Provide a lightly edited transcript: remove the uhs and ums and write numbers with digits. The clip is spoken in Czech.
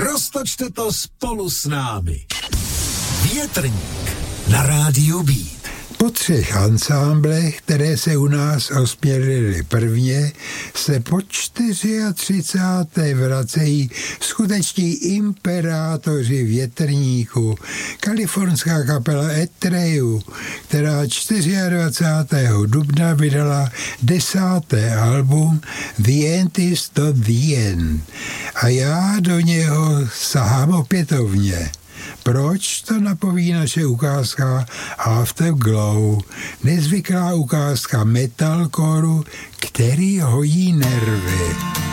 Roztočte to spolu s námi. Větrník na rádiu Beat. Po 3 ansámblech, které se u nás osmělily prvně, se po 34. vracejí skuteční imperátoři větrníku. Kalifornská kapela Atreyu, která 24. dubna vydala 10. album The End is not the End. A já do něho sahám opětovně. Proč? To napoví naše ukázka Afterglow, nezvyklá ukázka metalcoru, který hojí nervy.